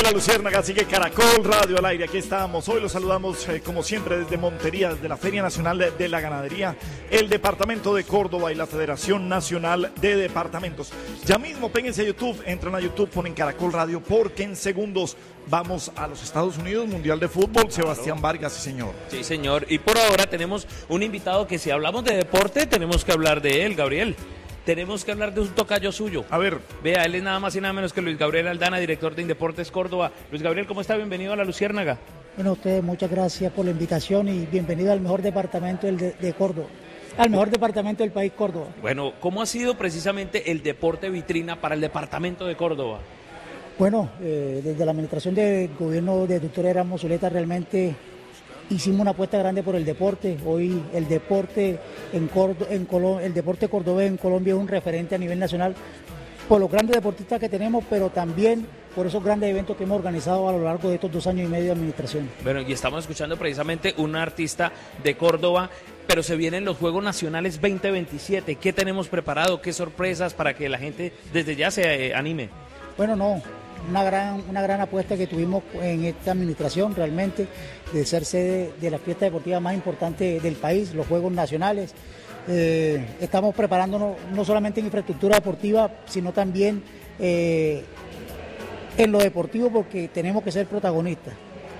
Radio La Luciérnaga, sigue Caracol Radio al aire, aquí estamos. Hoy los saludamos como siempre desde Montería, desde la Feria Nacional de la Ganadería, el Departamento de Córdoba y la Federación Nacional de Departamentos. Ya mismo péguense a YouTube, entran a YouTube, ponen Caracol Radio, porque en segundos vamos a los Estados Unidos, Mundial de Fútbol. Sebastián Vargas, sí señor. Sí señor, y por ahora tenemos un invitado que si hablamos de deporte tenemos que hablar de él, Gabriel. Tenemos que hablar de un tocayo suyo. A ver. Vea, él es nada más y nada menos que Luis Gabriel Aldana, director de Indeportes Córdoba. Luis Gabriel, ¿cómo está? Bienvenido a La Luciérnaga. Bueno, a ustedes muchas gracias por la invitación y bienvenido al mejor departamento de Córdoba, al mejor departamento del país, Córdoba. Bueno, ¿cómo ha sido precisamente el deporte vitrina para el departamento de Córdoba? Bueno, desde la administración del gobierno de doctor Erasmo Zuleta realmente hicimos una apuesta grande por el deporte. Hoy el deporte el deporte cordobés en Colombia es un referente a nivel nacional por los grandes deportistas que tenemos, pero también por esos grandes eventos que hemos organizado a lo largo de estos 2 años y medio de administración. Bueno, y estamos escuchando precisamente un artista de Córdoba, pero se vienen los Juegos Nacionales 2027. ¿Qué tenemos preparado? ¿Qué sorpresas para que la gente desde ya se anime? Bueno, no. Una gran apuesta que tuvimos en esta administración realmente de ser sede de la fiesta deportiva más importante del país, los Juegos Nacionales. Estamos preparándonos no solamente en infraestructura deportiva, sino también en lo deportivo, porque tenemos que ser protagonistas.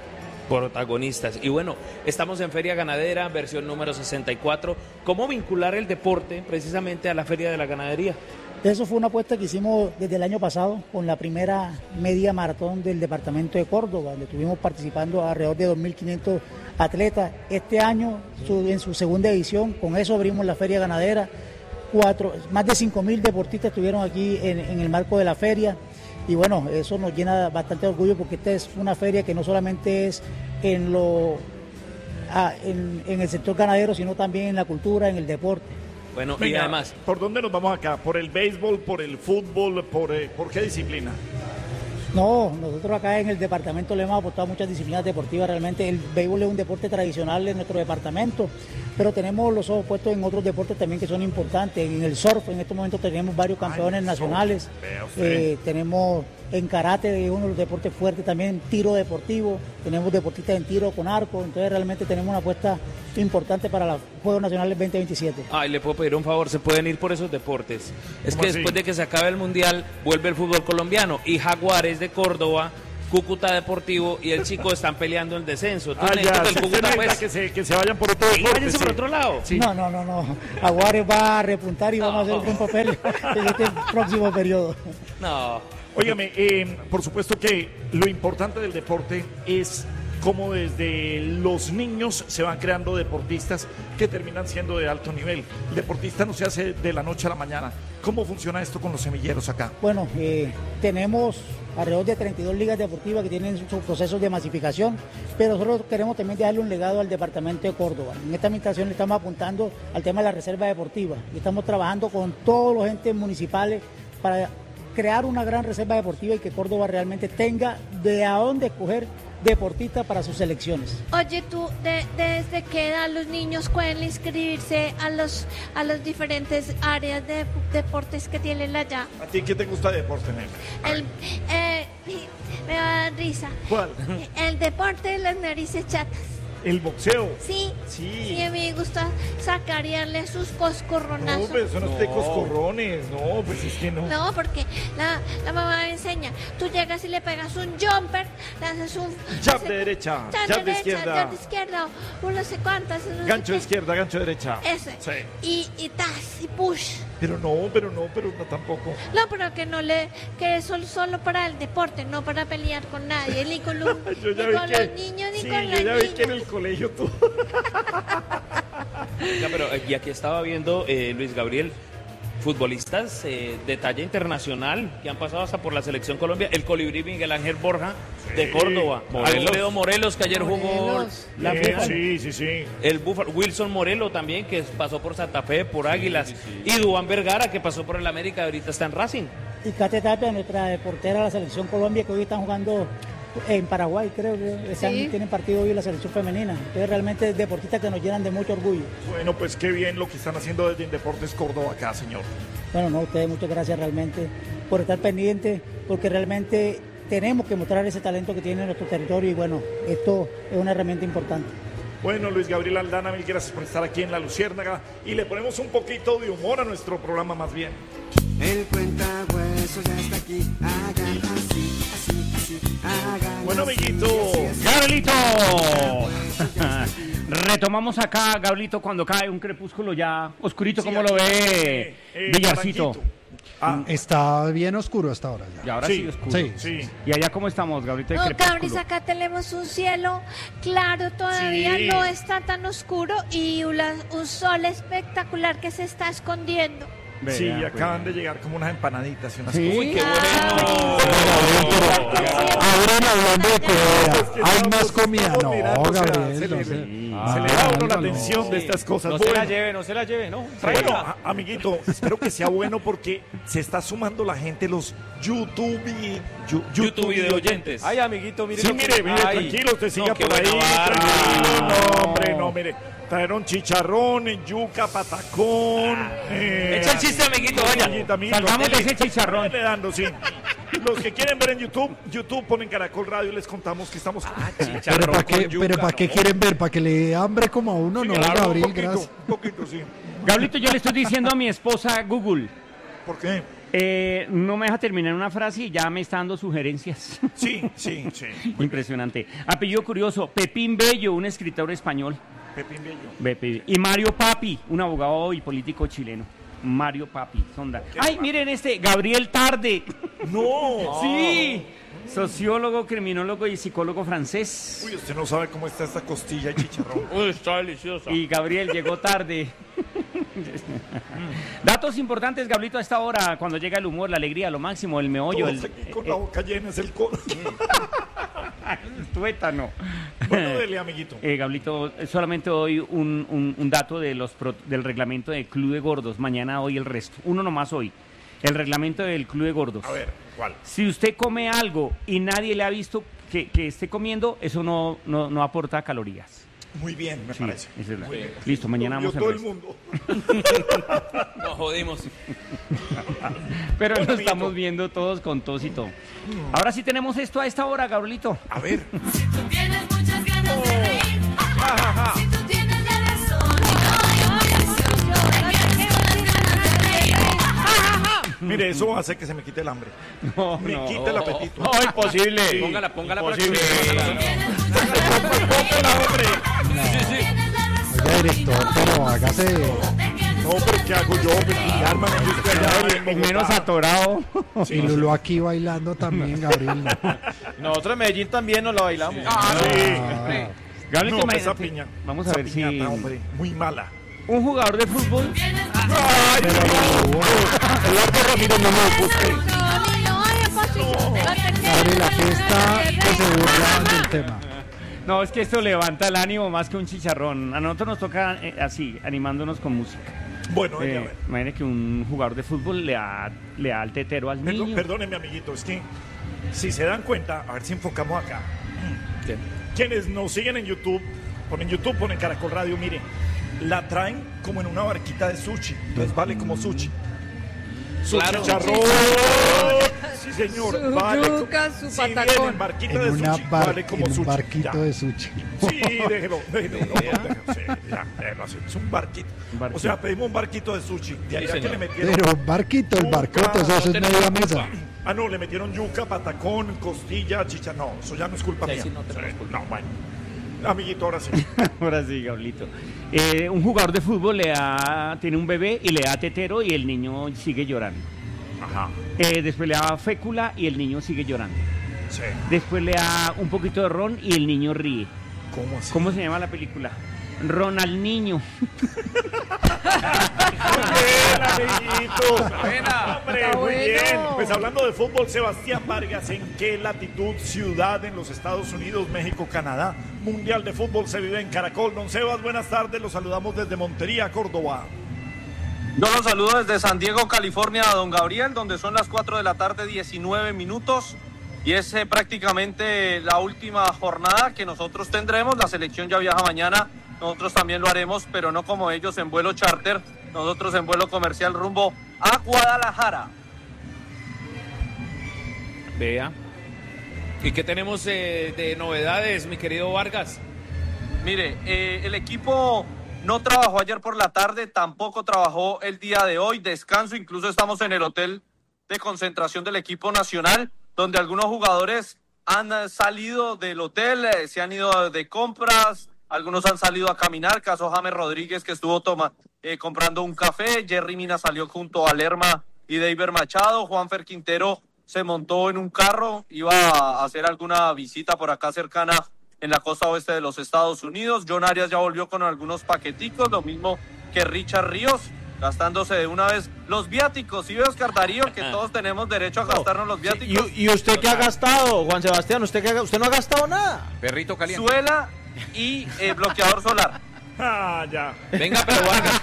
Y bueno, estamos en Feria Ganadera, versión número 64. ¿Cómo vincular el deporte precisamente a la Feria de la Ganadería? Eso fue una apuesta que hicimos desde el año pasado con la primera media maratón del departamento de Córdoba, donde estuvimos participando alrededor de 2.500 atletas. Este año, en su segunda edición, con eso abrimos la Feria Ganadera. Más de 5.000 deportistas estuvieron aquí en el marco de la feria. Y bueno, eso nos llena bastante de orgullo, porque esta es una feria que no solamente es en el sector ganadero, sino también en la cultura, en el deporte. Bueno, venga, y además, ¿por dónde nos vamos acá? ¿Por el béisbol, por el fútbol, por qué disciplina? No, nosotros acá en el departamento le hemos apostado muchas disciplinas deportivas. Realmente el béisbol es un deporte tradicional en nuestro departamento, pero tenemos los ojos puestos en otros deportes también que son importantes. En el surf, en estos momentos tenemos varios campeones nacionales. Tenemos en karate, uno de los deportes fuertes también, tiro deportivo. Tenemos deportistas en tiro con arco. Entonces realmente tenemos una apuesta importante para los Juegos Nacionales 2027. Ay, le puedo pedir un favor, ¿se pueden ir por esos deportes? Es que después de que se acabe el Mundial, vuelve el fútbol colombiano y Jaguares de Córdoba, Cúcuta Deportivo y el Chico están peleando el descenso. Que se vayan por otro deporte. Váyanse por otro lado. Sí. No. Jaguares va a repuntar y vamos a hacer un buen papel en este próximo periodo. No. Óigame, por supuesto que lo importante del deporte es cómo desde los niños se van creando deportistas que terminan siendo de alto nivel. El deportista no se hace de la noche a la mañana. ¿Cómo funciona esto con los semilleros acá? Bueno, tenemos alrededor de 32 ligas deportivas que tienen sus procesos de masificación, pero nosotros queremos también dejarle un legado al departamento de Córdoba. En esta administración le estamos apuntando al tema de la reserva deportiva y estamos trabajando con todos los entes municipales para crear una gran reserva deportiva y que Córdoba realmente tenga de a dónde escoger deportistas para sus selecciones. Oye, tú, ¿desde qué edad los niños pueden inscribirse a los diferentes áreas de deportes que tienen allá? ¿A ti qué te gusta de deporte, Nel? Me va a dar risa. ¿Cuál? El deporte de las narices chatas. ¿El boxeo? Sí, a mí me gusta sacar y darle sus coscorronazos. No, pero eso no es de coscorrones, no, pues es que no. No, porque la mamá me enseña, tú llegas y le pegas un jumper, le haces un... Jab de derecha, jab de izquierda. Jab de izquierda, o no sé cuántas. No gancho de sé izquierda, gancho de derecha. Ese. Sí. Y tas, y push. Pero no tampoco. No, pero que es solo para el deporte, no para pelear con nadie, ni con los niños, ni con las niñas. Yo ya vi que en el colegio tú. Ya, pero y aquí estaba viendo, Luis Gabriel, futbolistas de talla internacional que han pasado hasta por la Selección Colombia. El colibrí Miguel Ángel Borja de Córdoba. Alfredo Morelos, que ayer jugó la FIFA. Sí. El Búfalo. Wilson Morelo también, que pasó por Santa Fe, por Águilas. Y Duván Vergara, que pasó por el América y ahorita está en Racing. Y Kate Tapia, nuestra portera de la Selección Colombia, que hoy están jugando en Paraguay, creo que tienen partido hoy en la selección femenina. Entonces realmente deportistas que nos llenan de mucho orgullo. Bueno, pues qué bien lo que están haciendo desde Indeportes Córdoba acá, señor. Bueno, no, ustedes muchas gracias realmente por estar pendientes, porque realmente tenemos que mostrar ese talento que tiene nuestro territorio y bueno, esto es una herramienta importante. Bueno, Luis Gabriel Aldana, mil gracias por estar aquí en La Luciérnaga y le ponemos un poquito de humor a nuestro programa más bien. El cuentahuesos ya está aquí, hagan así, hagan. Bueno, amiguito. ¡Gabrielito! Retomamos acá, Gabrielito, cuando cae un crepúsculo ya oscurito, ¿cómo lo ve, Villarcito? Está bien oscuro hasta ahora ya. Y ahora sí oscuro. Sí. ¿Y allá cómo estamos, Gabrielito? No, Cabris, acá tenemos un cielo claro todavía, Sí. no está tan oscuro y un sol espectacular que se está escondiendo. Sí, acaban de llegar como unas empanaditas y unas Sí. cosas. Uy, qué Ahora hablando de comida, hay más comida. Estamos No, mirando, o sea, Gabriel, se no le- sé. Se le da a uno la atención de estas cosas. No se la Bueno, lleve, no se la lleve, ¿no? bueno, Tráigala. amiguito, espero que sea bueno porque se está sumando la gente, los YouTube YouTube oyentes. Ay, amiguito, mire. Sí, lo que- mire, Ay, tranquilo, usted siga no, qué por ahí. buena barra. Tranquilo, no, hombre, no, mire. Trajeron chicharrón, yuca, patacón. Echa el chiste, amiguito, vaya. Salgamos de ese chicharrón. Dele dando, sí. Los que quieren ver en YouTube ponen Caracol Radio y les contamos que estamos con Pero ¿para qué quieren ver? ¿Para que le dé hambre como a uno? No, Claro, Gabriel, un poquito, gracias. un poquito, sí. Gabrielito, yo le estoy diciendo a mi esposa Google, ¿Por qué? no me deja terminar una frase y ya me está dando sugerencias. Sí. Impresionante. Apellido curioso, Pepín Bello, un escritor español. Pepín Bello. Y Mario Papi, un abogado y político chileno. Mario Papi, sonda. Ay, miren Gabriel Tarde. No. Sí, sociólogo, criminólogo y psicólogo francés. Uy, usted no sabe cómo está esta costilla y chicharrón. Uy, está deliciosa. Y Gabriel llegó tarde. Datos importantes, Gabrielito, a esta hora, cuando llega el humor, la alegría, lo máximo, el meollo, Todos aquí con la boca llena es el codo. el tuétano. Bueno, dele, amiguito. Gablito, solamente hoy un dato de del reglamento del Club de Gordos. Mañana hoy el resto. Uno nomás hoy. El reglamento del Club de Gordos. A ver, ¿cuál? Si usted come algo y nadie le ha visto que esté comiendo, eso no aporta calorías. Muy bien, me Sí, parece. esa es la- Muy bien. Listo, mañana Yo vamos al todo el resto. mundo. Nos jodimos. Pero Bueno, lo amiguito. estamos viendo todos con tos y todo. Ahora sí tenemos esto a esta hora, Gabrielito. A ver. Tienes muchas ganas de reír. Si tú tienes la razón Mire, eso hace que se me quite el hambre. No, Me quita el apetito. No, imposible. Póngala para que Imposible. Oiga, director, pero hágase. No, pero ¿qué hago yo? Me pillarme, me gusta allá en El menos Bogotá. atorado. Y Lulo aquí bailando también, Gabriel. Nosotros en Medellín también nos la bailamos. Ah, Gabrielito, No, esa imagínate. piña. Vamos a esa ver si piñata, hombre, muy mala. un jugador de fútbol Eduardo Ramírez, no me busque. Gabriel, aquí está que se burlan del tema. No, es que esto levanta el ánimo más que un chicharrón. A nosotros nos toca así, animándonos con música. Bueno, a ver. Imagínate que un jugador de fútbol le da al tetero al niño. Perdóneme, amiguito, es que si se dan cuenta, a ver si enfocamos acá. Quienes nos siguen en YouTube, ponen Caracol Radio, mire, la traen como en una barquita de sushi, entonces vale como sushi. Su Claro. chicharrón, sí señor, Su vale. yuca, su si viene patacón. en barquita En, de una sushi, vale como en un sushi. barquito ya. de sushi. Sí, déjelo, no, sí, ya, déjelo así, es un barquito. barquito. O sea, pedimos un barquito de sushi, de allá que señor. le metieron. Pero barquito, el barcoto, eso es media mesa. Ah, no, le metieron yuca, patacón, costilla, chicha. No, eso ya no es culpa mía. sí, no tenemos culpa. No, bueno. Amiguito, ahora sí. Ahora sí, Gablito. Un jugador de fútbol tiene un bebé y le da tetero y el niño sigue llorando. Ajá. Después le da fécula y el niño sigue llorando. Sí. Después le da un poquito de ron y el niño ríe. ¿Cómo así? ¿Cómo se llama la película? Ron al niño. Bien, amiguito. Hombre, Está muy bueno. bien. Pues hablando de fútbol, Sebastián Vargas, ¿en qué latitud, ciudad en los Estados Unidos, México, Canadá? Mundial de fútbol se vive en Caracol. Don Sebas, buenas tardes. Los saludamos desde Montería, Córdoba. Yo los saludo desde San Diego, California, a don Gabriel, donde son las 4 de la tarde, 19 minutos. Y es prácticamente la última jornada que nosotros tendremos. La selección ya viaja mañana, nosotros también lo haremos, pero no como ellos en vuelo charter, nosotros en vuelo comercial rumbo a Guadalajara. Vea. ¿Y qué tenemos de novedades, mi querido Vargas? Mire, el equipo no trabajó ayer por la tarde, tampoco trabajó el día de hoy, descanso, incluso estamos en el hotel de concentración del equipo nacional, donde algunos jugadores han salido del hotel, se han ido de compras, algunos han salido a caminar, caso James Rodríguez que estuvo comprando un café, Jerry Mina salió junto a Lerma y David Machado, Juanfer Quintero se montó en un carro, iba a hacer alguna visita por acá cercana en la costa oeste de los Estados Unidos, John Arias ya volvió con algunos paqueticos, lo mismo que Richard Ríos, gastándose de una vez los viáticos. Y ve, Oscar Darío, que todos tenemos derecho a gastarnos los viáticos. ¿Y usted qué ha gastado, Juan Sebastián? ¿Usted no ha gastado nada? Perrito caliente. Suela y bloqueador solar. Ya. Venga, pero Vargas,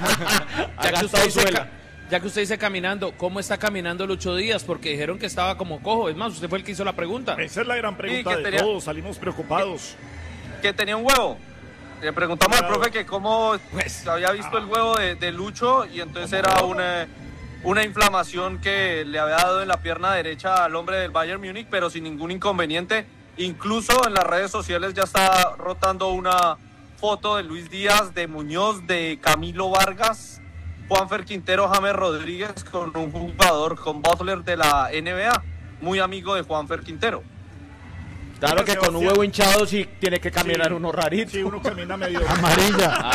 ya que usted dice caminando, ¿cómo está caminando Lucho Díaz? Porque dijeron que estaba como cojo. Es más, usted fue el que hizo la pregunta. Esa es la gran pregunta de todos, salimos preocupados. Que tenía un huevo. Le preguntamos al profe que cómo había visto el huevo de Lucho y entonces era una inflamación que le había dado en la pierna derecha al hombre del Bayern Múnich, pero sin ningún inconveniente. Incluso en las redes sociales ya está rotando una foto de Luis Díaz, de Muñoz, de Camilo Vargas, Juanfer Quintero, James Rodríguez con un jugador, con Butler de la NBA, muy amigo de Juanfer Quintero. Claro que con un huevo hinchado sí tiene que caminar uno rarito. Sí, uno camina medio... Amarilla.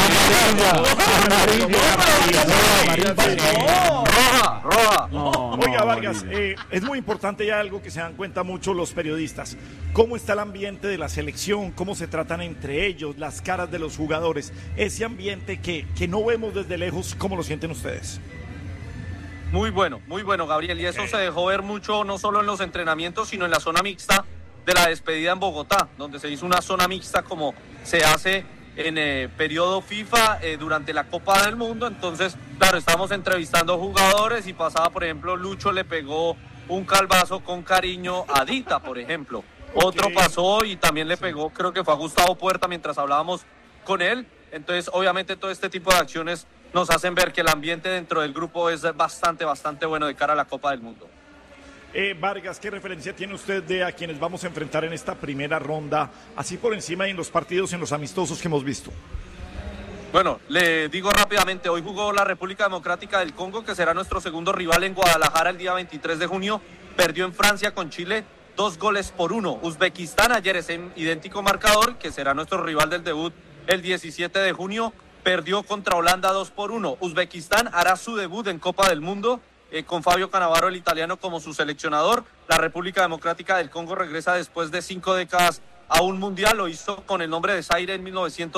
Roja. Oiga, Vargas, es muy importante ya algo que se dan cuenta mucho los periodistas. ¿Cómo está el ambiente de la selección? ¿Cómo se tratan entre ellos? Las caras de los jugadores. Ese ambiente que no vemos desde lejos, ¿cómo lo sienten ustedes? Muy bueno, Gabriel. Y eso se dejó ver mucho, no solo en los entrenamientos, sino en la zona mixta de la despedida en Bogotá, donde se hizo una zona mixta como se hace en periodo FIFA durante la Copa del Mundo. Entonces, claro, estamos entrevistando jugadores y pasaba, por ejemplo, Lucho le pegó un calvazo con cariño a Dita, por ejemplo. Otro pasó y también le pegó, creo que fue a Gustavo Puerta mientras hablábamos con él. Entonces, obviamente, todo este tipo de acciones nos hacen ver que el ambiente dentro del grupo es bastante bueno de cara a la Copa del Mundo. Vargas, ¿qué referencia tiene usted de a quienes vamos a enfrentar en esta primera ronda, así por encima y en los partidos, en los amistosos que hemos visto? Bueno, le digo rápidamente, hoy jugó la República Democrática del Congo, que será nuestro segundo rival en Guadalajara el día 23 de junio, perdió en Francia con Chile 2-1. Uzbekistán, ayer ese idéntico marcador, que será nuestro rival del debut el 17 de junio, perdió contra Holanda 2-1. Uzbekistán hará su debut en Copa del Mundo, con Fabio Cannavaro, el italiano, como su seleccionador. La República Democrática del Congo regresa después de 5 décadas a un mundial, lo hizo con el nombre de Zaire en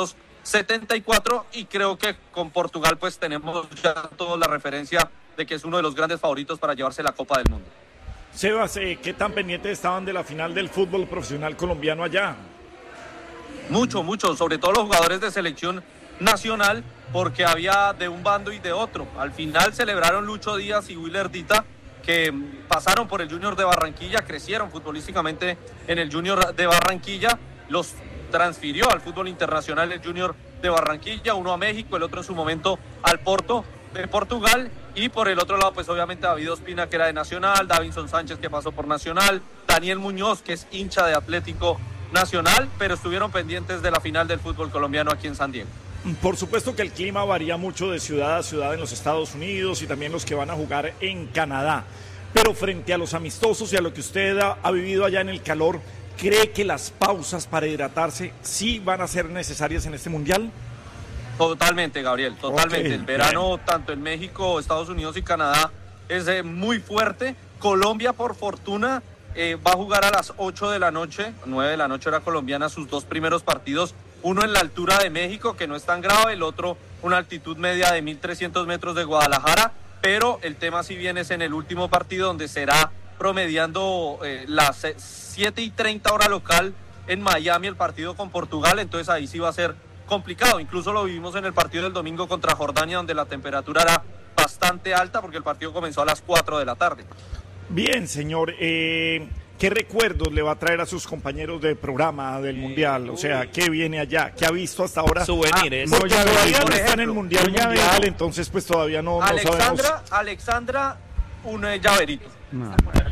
1974 y creo que con Portugal pues tenemos ya toda la referencia de que es uno de los grandes favoritos para llevarse la Copa del Mundo. Sebas, ¿qué tan pendientes estaban de la final del fútbol profesional colombiano allá? Mucho, sobre todo los jugadores de selección nacional, porque había de un bando y de otro. Al final celebraron Lucho Díaz y Willer Dita, que pasaron por el Junior de Barranquilla, crecieron futbolísticamente en el Junior de Barranquilla, los transfirió al fútbol internacional el Junior de Barranquilla, uno a México, el otro en su momento al Porto de Portugal, y por el otro lado pues obviamente David Ospina, que era de Nacional, Davinson Sánchez, que pasó por Nacional, Daniel Muñoz, que es hincha de Atlético Nacional, pero estuvieron pendientes de la final del fútbol colombiano aquí en San Diego. Por supuesto que el clima varía mucho de ciudad a ciudad en los Estados Unidos y también los que van a jugar en Canadá, pero frente a los amistosos y a lo que usted ha vivido allá en el calor, ¿cree que las pausas para hidratarse sí van a ser necesarias en este mundial? Totalmente, Gabriel, totalmente. Okay, el verano, tanto en México, Estados Unidos y Canadá, es muy fuerte. Colombia, por fortuna, va a jugar a las 8 de la noche, 9 de la noche hora colombiana, sus dos primeros partidos. Uno en la altura de México, que no es tan grave, el otro una altitud media de 1.300 metros de Guadalajara, pero el tema sí bien es en el último partido, donde será promediando las 7:30 hora local en Miami el partido con Portugal, entonces ahí sí va a ser complicado. Incluso lo vivimos en el partido del domingo contra Jordania, donde la temperatura era bastante alta, porque el partido comenzó a las 4 de la tarde. Bien, señor, ¿qué recuerdos le va a traer a sus compañeros de programa del Mundial? O sea, ¿qué viene allá? ¿Qué ha visto hasta ahora? Souvenirs. Todavía no está en el Mundial, entonces pues todavía no sabemos. Alexandra, un llaverito. No.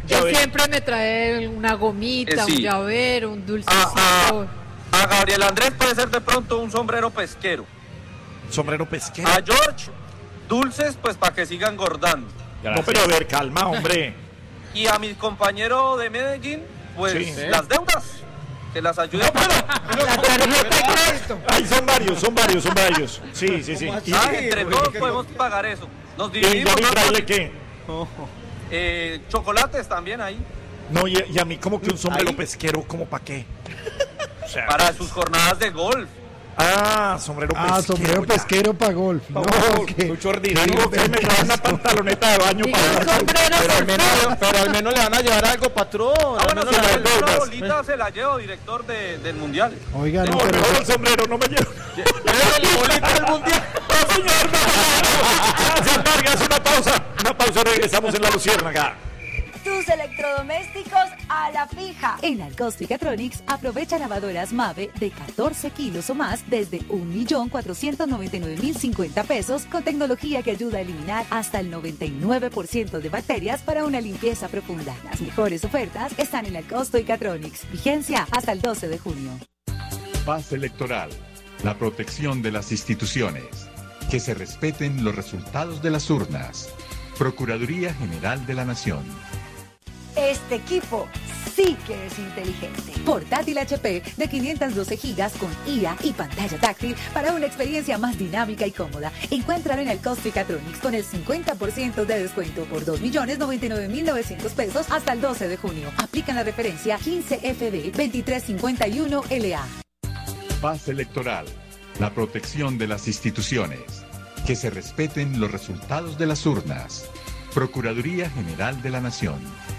Llavero. siempre me trae una gomita, Sí. un llavero, un dulcecito. A Gabriel Andrés puede ser de pronto un sombrero pesquero. Sombrero pesquero. A George, dulces, pues para que siga engordando. No, pero a ver, calma, hombre. Y a mi compañero de Medellín, pues Sí. las deudas, que las ayude a La tarjeta de crédito. Ay, son varios. Sí. entre todos podemos pagar eso. Nos ¿Y dividimos. a mi ¿no? fraile qué? Chocolates también ahí. No, y a mí como que un sombrero Ahí. pesquero, ¿como para qué? O sea, Para sus jornadas de golf. sombrero pesquero. Ah, sombrero ya. pesquero para golf. No, que- Mucho ordinario. Digo, que me traen una pantaloneta de baño Diga, para un sombrero Pero al menos le van a llevar algo, patrón. Ah, Al bueno, menos si le me van da a- una bolita se la llevo, director del mundial. Oiga, no, No, pero mejor el sombrero, no me llevo. Llévele bolita al mundial. No, señor, no. Gracias, Vargas, una pausa, regresamos en La Luciérnaga. Tus electrodomésticos a la fija. En Alcosto y Catronics aprovecha lavadoras Mave de 14 kilos o más desde 1.499.050 pesos con tecnología que ayuda a eliminar hasta el 99% de bacterias para una limpieza profunda. Las mejores ofertas están en Alcosto y Catronics. Vigencia hasta el 12 de junio. Paz electoral. La protección de las instituciones. Que se respeten los resultados de las urnas. Procuraduría General de la Nación. Este equipo sí que es inteligente. Portátil HP de 512 gigas con IA y pantalla táctil para una experiencia más dinámica y cómoda. Encuéntralo en Alcosto y Catronics con el 50% de descuento por 2.099.900 pesos hasta el 12 de junio. Aplican la referencia 15FB2351LA. Paz electoral. La protección de las instituciones. Que se respeten los resultados de las urnas. Procuraduría General de la Nación.